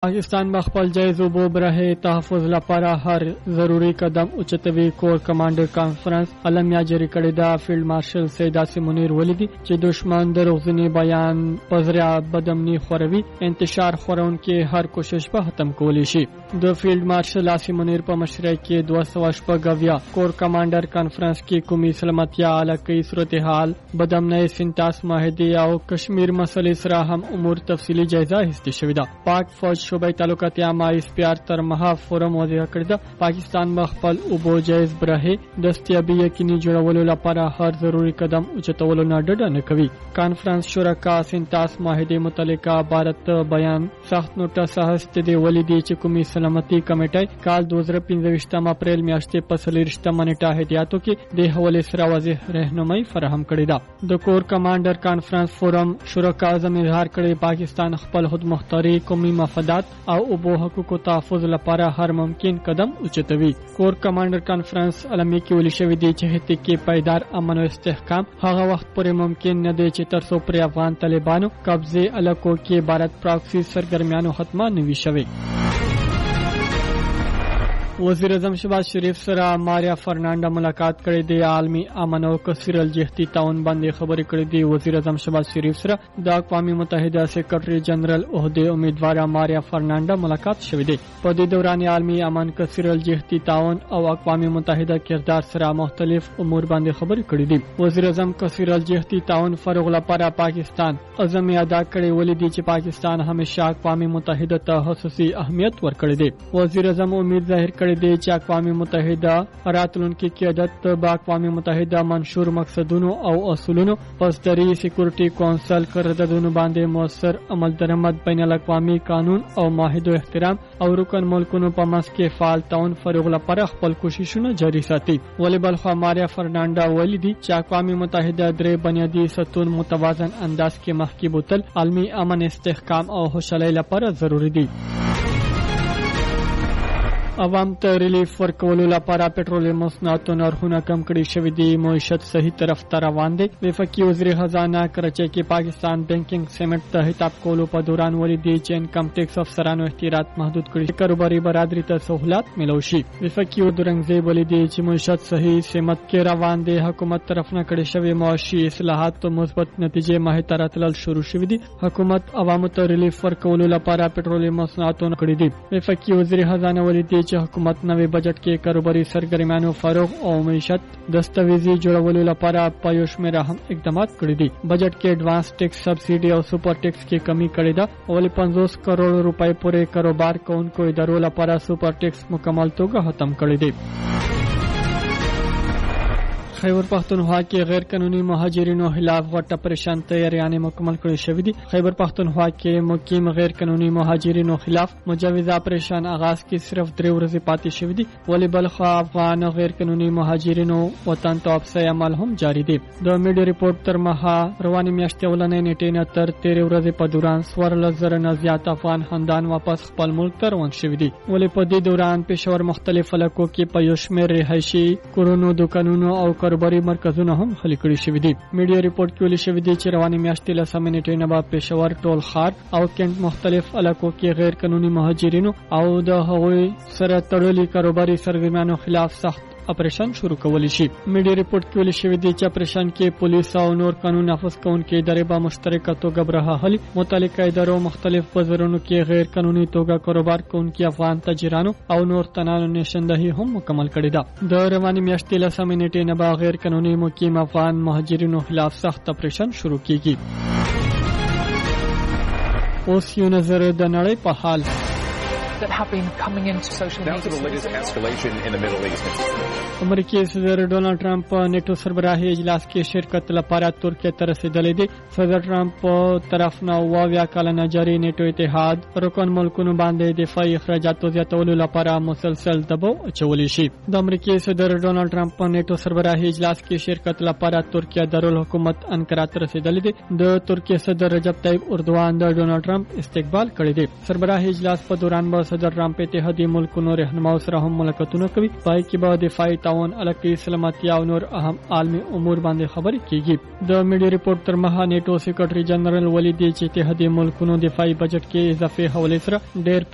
پاکستان بخپل جایز اوبو برهه تحفظ لپاره هر ضروری قدم اوچتوي. کور کمانډر کانفرنس علمیا جری کړی دا فیلډ مارشل سید عاصم منیر ولیدي چې دشمن د روغزنی بیان پزریا بدمنی خوروي انتشار خورون کې هر کوشش په ختم کولی شي. د فیلډ مارشل عاصم منیر په مشرۍ کې 280 کور کمانډر کانفرنس کې قومي سلامتیا علاقائی صورتحال بدمنۍ سنتاس معاهده او کشمیر مسلې سره هم امور تفصیلی جایزه اخیستل شوې ده. پاک فوج شوبې تعلقات عامه اسپیار تر مها فورم وضع کړی ده. پاکستان خپل اوبو جایز برهه دستیابي یقیني جوړولو لپاره هر ضروری قدم اوچتولو نه ډډه نه کوي. کانفرنس شرکا سنتاس معاهده متعلقه عبارت بیان سخت نوټس هست دی ولیدي چې قومي سلامتي کمیټه کال 2015 اپریل میاشتې په 30 منټه هدایاتو کې د حواله سره واضح راهنمایي فراهم کړې ده. د کور کمانډر کانفرنس فورم شرکا اعظم اظهار کړی پاکستان خپل خود مختاری قومي مفادات او اوبو حقوقو تحفظ لپاره هر ممکن قدم اوچتوي. کور کمانډر کانفرنس علمي کې ویل شوی دی چې هڅې کې پایدار امن او استحکام هغه وخت پورې ممکن نه دی چې تر څو پر افغان طالبانو قبضه علاقو کې عبارت پراکسی سرګرمیانو ختمه نوي شوی. وزیر اعظم شهباز شریف سره ماریا فرنانډا ملاقات کړې دی. عالمي امن او کثیر الجهتی تعاون باندې خبرې کړې دي. وزیر اعظم شهباز شریف سره د اقوام متحده سیکریټري جنرال عہده امیدواره ماریا فرنانډا ملاقات شوې ده. په دې دوران عالمي امن کثیر الجهتی تعاون او اقوام متحده کردار سره مختلف امور باندې خبرې کړې دي. وزیر اعظم کثیر الجهتی تعاون فروغ لپاره پاکستان عزم ادا کړی ولیدي چې پاکستان همیشه اقوام متحده ته خصوصي اهمیت ورکړی دی. وزیر اعظم امید ظاهر کړی دی چې اقوام متحده راتلونکي قیادت با اقوام متحده منشور مقصدونو او اصولونو پسدري سکیورټي کونسل قراردادونو باندې موثر عمل درآمد بین الاقوامي قانون او معاهدو احترام او رکن ملکونو په منځ کې فعال تعاون فروغ لپاره خپل کوششونه جاري ساتي. ولی بلخوا ماریا فرنانډا ولیدي چې اقوام متحده درې بنیادی ستون متوازن انداز کې مخکې بوتل عالمي امن استحکام او خوشحالۍ لپاره ضروری دي. عوام ته ریلیف ورکولو لپاره پټرولیم مصنوعاتو نرخونه کم کړي شوي دي. معیشت صحیح طرف ته روان دی. وفاقي وزیر خزانه کراچۍ کې پاکستان بینکینګ سیمنټ ته خطاب کولو په دوران ولیدي چې انکم ټیکس افسرانو احتیاط محدود کړي. کاروباري برادری ته سہولت ملو شي. وفاقي ودرنګزی ولیدي چې معیشت صحیح سمت کې روان دی. حکومت طرف نه کړي شوی معاشي اصلاحات او مثبت نتیجې ماه ته راتلل شروع شوې دي. حکومت عوامو ته ریلیف ورکولو لپاره پټرولیم مصنوعاتو کړي دي. وفاقي وزیر خزانه ولیدي چې حکومت نوې بجټ کې کاروباري سرګرمیانو فروغ او معیشت دستاویزي جوړولو لپاره په یو شمېر هم اقدامات کړي دي. بجټ کې ایڈوانس ټیکس سبسیډي او سپر ټیکس کې کمی کړې ده. ولې 50 کروڑ روپۍ پورې کاروبار کوونکو ادارو لپاره سپر ټیکس مکمل توګه ختم کړي دي. خیبر پختونخوا کې غیر قانوني مهاجرینو خلاف غټ اپریشن تیاریانې مکمل کړې شوې دي. خیبر پختونخوا کې مقیم غیر قانوني مهاجرینو خلاف مجوز اپریشن آغاز کې صرف 3 ورځې پاتې شوې دي. ولې بلخوا افغان غیر قانوني مهاجرینو وطن ته واپسۍ عمل هم جاری دی. د میډیا ریپورت تر مها رواني میاشتې ولنې نیټې نه تر 13 ورځې په دوران 14,000 نه زیات افغان خاندان واپس خپل ملک ته روان شوي دي. ولې په دې دوران پېښور مختلف علاقو کې په یو شمېر رهایشي کورونو دکانونو او کاروباري مرکزونه هم خالي کړي شوي دي. میډیا ریپورت کې ویل شوی دی چې رواني میاشتې له 9 نیټې نه به پېښور ټول ښار او کینټ مختلف علاقو کې غیر قانوني مهاجرینو او د هغوی سره تړلي کاروباري سرګرمیانو خلاف سخت اپریشن شروع کولی شي. میډیا ریپورت کې ویل شوی دی چې اپریشن کې پولیس او نور قانون نافذ کوونکي ادارې به مشترکه توګه برخه اخلي. متعلقه ادارو مختلف بازارونو کې غیر قانوني توګه کاروبار کوونکي افغان تاجرانو او نور تنانو نشاندهي هم مکمل کړې ده. د رواني میاشتې له 9 نیټې نه به غیر قانوني مقیم افغان مهاجرینو خلاف سخت اپریشن شروع کیږي. اوس یو نظر د نړۍ په حال that have been coming into social media. Now to the latest escalation in the Middle East. امریکای صدر ډونالد ټرمپ په نیټو سربراهي اجلاس کې شرکت لپاره ترکیه ته رسیدلی دی. صدر ټرمپ په طرف نه 20 کلنه جاري نیټو اتحاد رکن ملکونو باندې دفاعي اخراجاتو زیاتولو لپاره مسلسل دباو اچولی شي. د امریکای صدر ډونالد ټرمپ په نیټو سربراهي اجلاس کې شرکت لپاره ترکیه دارالحکومت انقره ته رسیدلی دی. د ترکیه صدر رجب طیب اردوغان د ډونالد ټرمپ استقبال کړی دی. سربراهي اجلاس په دوران به صدر ټرمپ اتحادیه ملکونو رهنماو سره هم ملاقاتونه کوي. پای کې به دفاعي تعاون علاقائی سلامتی او نور اهم عالمي امور باندې خبرې کیږي. د میډیا ریپورت تر مها نیټو سیکریټري جنرال ولیدي چې اتحادیه ملکونو دفاعي بجټ کې اضافه حواله سره ډېر